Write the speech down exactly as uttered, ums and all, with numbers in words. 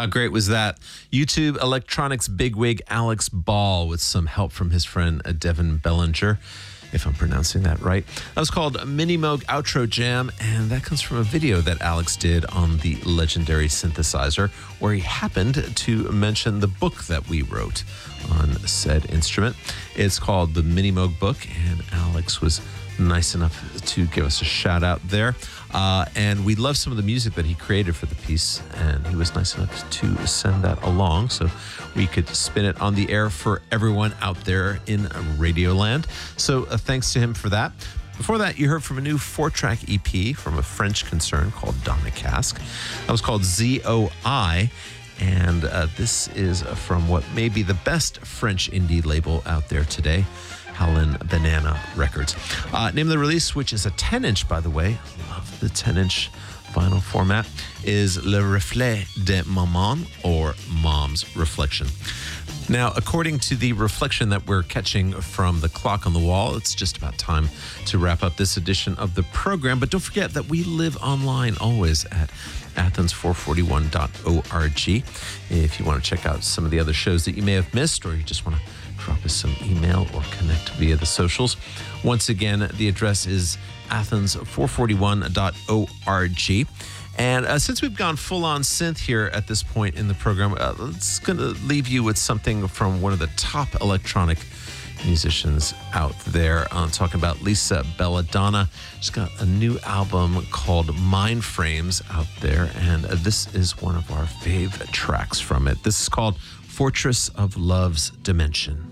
How great was that? YouTube electronics bigwig Alex Ball with some help from his friend uh, Devin Bellinger, if I'm pronouncing that right. That was called Minimoog Outro Jam, and that comes from a video that Alex did on the legendary synthesizer, where he happened to mention the book that we wrote on said instrument. It's called the Minimoog Book, and Alex was nice enough to give us a shout out there. Uh, and we love some of the music that he created for the piece, and he was nice enough to send that along so we could spin it on the air for everyone out there in Radioland. So uh, thanks to him for that. Before that, you heard from a new four-track E P from a French concern called Donna Cask. That was called Z O I. And uh, this is from what may be the best French indie label out there today, Howlin' Banana Records. Uh, name of the release, which is a ten inch, by the way, love the ten inch vinyl format, is Le Reflet de Maman, or Mom's Reflection. Now, according to the reflection that we're catching from the clock on the wall, it's just about time to wrap up this edition of the program. But don't forget that we live online always at athens four forty-one dot org. If you want to check out some of the other shows that you may have missed, or you just want to drop us some email or connect via the socials. Once again, the address is athens four forty-one dot org. And uh, since we've gone full-on synth here at this point in the program, uh, it's going to leave you with something from one of the top electronic musicians out there. I'm talking about Lisa Belladonna. She's got a new album called Mind Frames out there, and uh, this is one of our fave tracks from it. This is called Fortress of Love's Dimension.